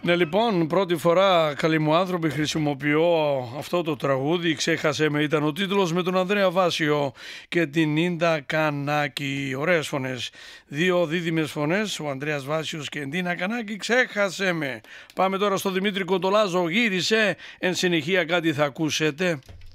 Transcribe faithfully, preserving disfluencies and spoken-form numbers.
Ναι, λοιπόν, πρώτη φορά, καλοί μου άνθρωποι, χρησιμοποιώ αυτό το τραγούδι. Ξέχασε με, ήταν ο τίτλος, με τον Ανδρέα Βάσιο και την Νίντα Κανάκη. Ωραίες φωνές. Δύο δίδυμες φωνές, ο Ανδρέας Βάσιος και η Νίντα Κανάκη. Ξέχασε με. Πάμε τώρα στο Δημήτρη Κοντολάζο. Γύρισε. Εν συνεχεία κάτι θα ακούσετε.